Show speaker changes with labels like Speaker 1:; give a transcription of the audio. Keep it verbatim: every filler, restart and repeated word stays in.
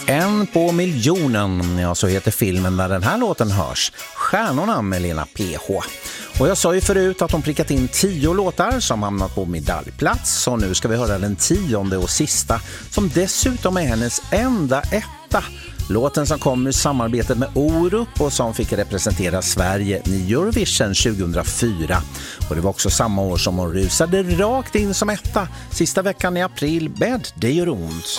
Speaker 1: En på miljonen, ja så heter filmen där den här låten hörs. Stjärnorna med Lena P H. Och jag sa ju förut att de prickat in tio låtar som hamnat på medaljplats. Så nu ska vi höra den tionde och sista som dessutom är hennes enda etta. Låten som kom ur samarbetet med Orup och som fick representera Sverige i Eurovision tjugohundrafyra. Och det var också samma år som hon rusade rakt in som etta sista veckan i april med Det gör ont.